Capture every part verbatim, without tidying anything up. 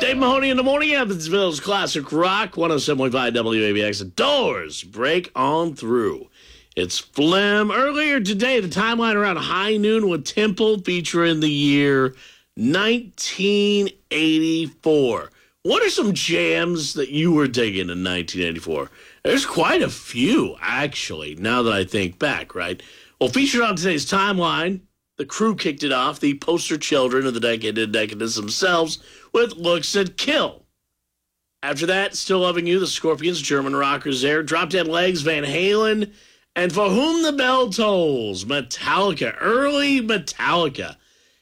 Dave Mahoney in the morning, Evansville's Classic Rock, one oh seven point five W A B X. The Doors break on through. It's Phlegm. Earlier today, the timeline around high noon with Temple featuring the year nineteen eighty-four. What are some jams that you were digging in nineteen eighty-four? There's quite a few, actually, now that I think back, right? Well, featured on today's timeline, the Crew kicked it off, the poster children of the decade and decadence themselves, with Looks That Kill. After that, Still Loving You, the Scorpions, German rockers there, Drop Dead Legs, Van Halen, and For Whom the Bell Tolls, Metallica, early Metallica.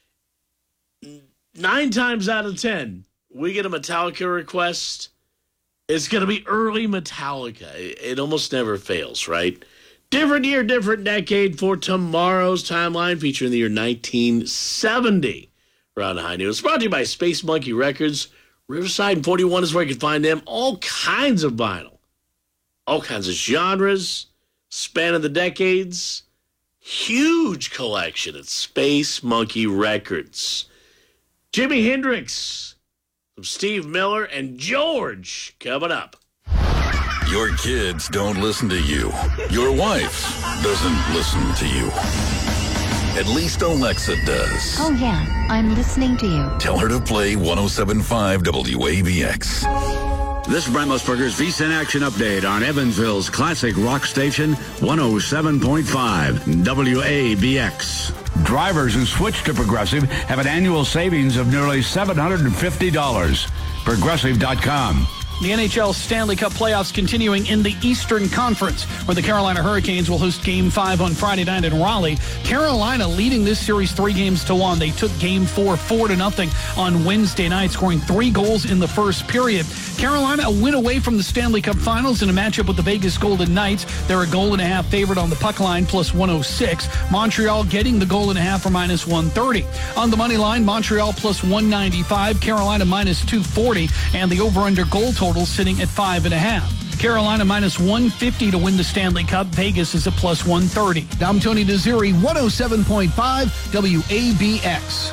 Nine times out of ten, we get a Metallica request, it's going to be early Metallica. It almost never fails, right? Different year, different decade for tomorrow's timeline, featuring the year nineteen seventy. Around High Noon. It's brought to you by Space Monkey Records. Riverside and forty-one is where you can find them. All kinds of vinyl. All kinds of genres. Span of the decades. Huge collection at Space Monkey Records. Jimi Hendrix, some Steve Miller, and George coming up. Your kids don't listen to you. Your wife doesn't listen to you. At least Alexa does. Oh, yeah. I'm listening to you. Tell her to play one oh seven point five W A B X. This is Brent Musburger's V S I N Action Update on Evansville's classic rock station, one oh seven point five W A B X. Drivers who switch to Progressive have an annual savings of nearly seven hundred fifty dollars. Progressive dot com. The N H L Stanley Cup playoffs continuing in the Eastern Conference, where the Carolina Hurricanes will host Game five on Friday night in Raleigh. Carolina leading this series three games to one. They took Game four four to nothing on Wednesday night, scoring three goals in the first period. Carolina a win away from the Stanley Cup Finals in a matchup with the Vegas Golden Knights. They're a goal and a half favorite on the puck line, plus one oh six. Montreal getting the goal and a half for minus one thirty. On the money line, Montreal plus one ninety-five, Carolina minus two forty, and the over-under goal total sitting at five and a half. Carolina minus one fifty to win the Stanley Cup. Vegas is at plus one thirty. I'm Tony Desiri, one oh seven point five W A B X.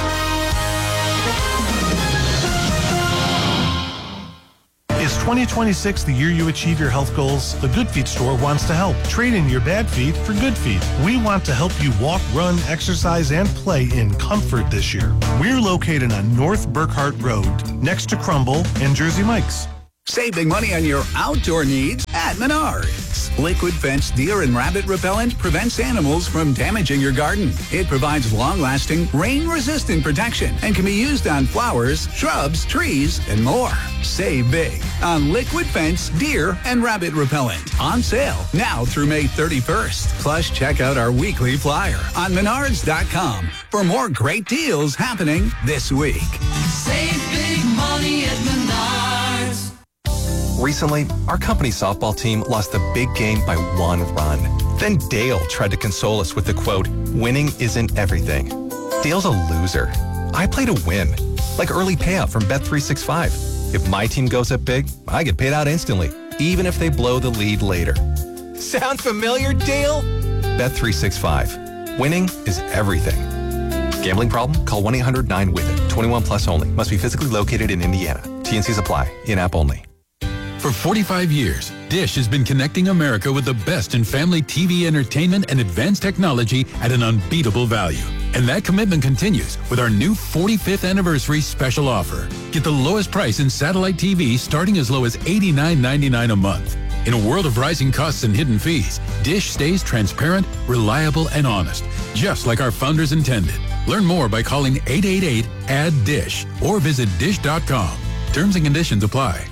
Is twenty twenty-six the year you achieve your health goals? The Good Feet store wants to help. Trade in your bad feet for good feet. We want to help you walk, run, exercise, and play in comfort this year. We're located on North Burkhart Road, next to Crumble and Jersey Mike's. Save big money on your outdoor needs at Menards. Liquid Fence Deer and Rabbit Repellent prevents animals from damaging your garden. It provides long-lasting, rain-resistant protection and can be used on flowers, shrubs, trees, and more. Save big on Liquid Fence Deer and Rabbit Repellent. On sale now through May thirty-first. Plus, check out our weekly flyer on Menards dot com for more great deals happening this week. Save big money at Menards. Recently, our company softball team lost a big game by one run. Then Dale tried to console us with the quote, "Winning isn't everything." Dale's a loser. I play to win, like early payout from Bet three sixty-five. If my team goes up big, I get paid out instantly, even if they blow the lead later. Sound familiar, Dale? Bet three sixty-five. Winning is everything. Gambling problem? Call one eight hundred nine with it. twenty-one plus only. Must be physically located in Indiana. T N Cs apply. In-app only. For forty-five years, Dish has been connecting America with the best in family T V entertainment and advanced technology at an unbeatable value. And that commitment continues with our new forty-fifth anniversary special offer. Get the lowest price in satellite T V starting as low as eighty-nine ninety-nine a month. In a world of rising costs and hidden fees, Dish stays transparent, reliable, and honest, just like our founders intended. Learn more by calling eight eight eight, A D D I S H or visit dish dot com. Terms and conditions apply.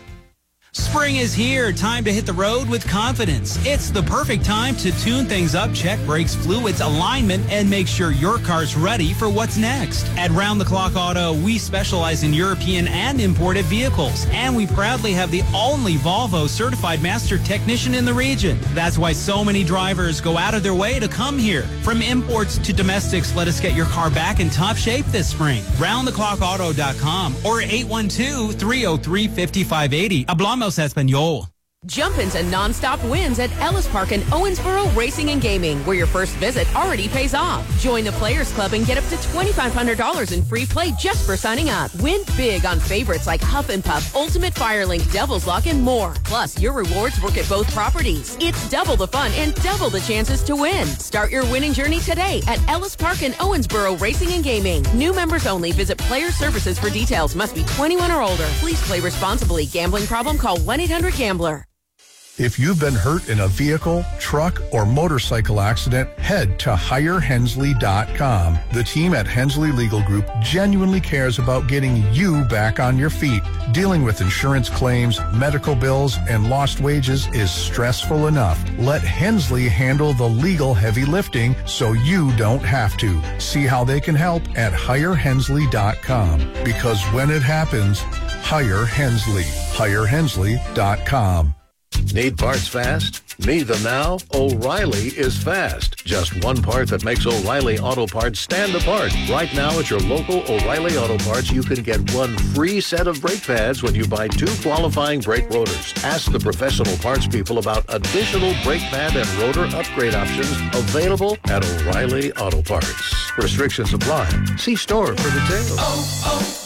Spring is here. Time to hit the road with confidence. It's the perfect time to tune things up, check brakes, fluids, alignment, and make sure your car's ready for what's next. At Round the Clock Auto, we specialize in European and imported vehicles, and we proudly have the only Volvo certified master technician in the region. That's why so many drivers go out of their way to come here. From imports to domestics, let us get your car back in top shape this spring. round the clock auto dot com or eight one two, three oh three, five five eight oh. Hablamos Espanol. Jump into nonstop wins at Ellis Park in Owensboro Racing and Gaming, where your first visit already pays off. Join the Players Club and get up to twenty-five hundred dollars in free play just for signing up. Win big on favorites like Huff and Puff, Ultimate Firelink, Devil's Lock, and more. Plus, your rewards work at both properties. It's double the fun and double the chances to win. Start your winning journey today at Ellis Park in Owensboro Racing and Gaming. New members only. Visit Player Services for details. Must be twenty-one or older. Please play responsibly. Gambling problem? Call one eight hundred gambler. If you've been hurt in a vehicle, truck, or motorcycle accident, head to hire hensley dot com. The team at Hensley Legal Group genuinely cares about getting you back on your feet. Dealing with insurance claims, medical bills, and lost wages is stressful enough. Let Hensley handle the legal heavy lifting so you don't have to. See how they can help at hire hensley dot com. Because when it happens, hire Hensley. hire hensley dot com. Need parts fast? Need them now? O'Reilly is fast. Just one part that makes O'Reilly Auto Parts stand apart. Right now at your local O'Reilly Auto Parts, you can get one free set of brake pads when you buy two qualifying brake rotors. Ask the professional parts people about additional brake pad and rotor upgrade options available at O'Reilly Auto Parts. Restrictions apply. See store for details. Oh,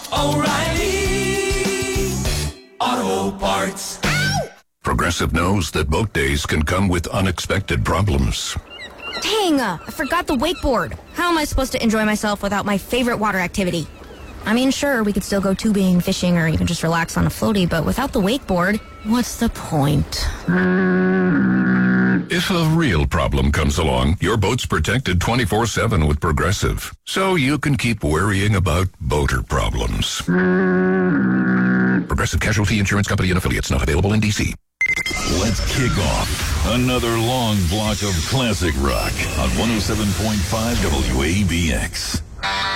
oh, oh, O'Reilly Auto Parts. Progressive knows that boat days can come with unexpected problems. Dang, uh, I forgot the wakeboard. How am I supposed to enjoy myself without my favorite water activity? I mean, sure, we could still go tubing, fishing, or even just relax on a floaty, but without the wakeboard, what's the point? If a real problem comes along, your boat's protected twenty-four seven with Progressive, so you can keep worrying about boater problems. Progressive Casualty Insurance Company and affiliates, not available in D C. Let's kick off another long block of classic rock on one oh seven point five W A B X.